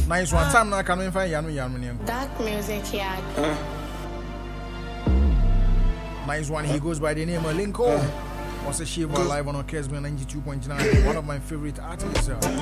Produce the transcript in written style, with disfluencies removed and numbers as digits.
Nice one time now coming find Yanu. That music here. Nice one. He goes by the name of Lincoln. Was a Shiva live on Kesman 92.9. One of my favorite artists.